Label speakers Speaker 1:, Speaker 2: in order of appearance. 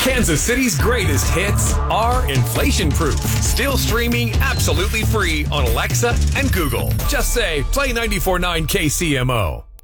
Speaker 1: Kansas City's greatest hits are inflation-proof. Still streaming absolutely free on Alexa and Google. Just say, play 94.9 KCMO.